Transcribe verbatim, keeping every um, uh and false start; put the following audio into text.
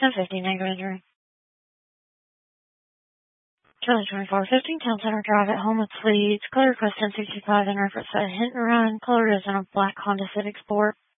ten fifty, negative injury. Charlie twenty-four fifteen, Town Center Drive at home with Fleets. Color request ten sixty-five in reference to a hit and run. Color is in a black Honda Civic Sport.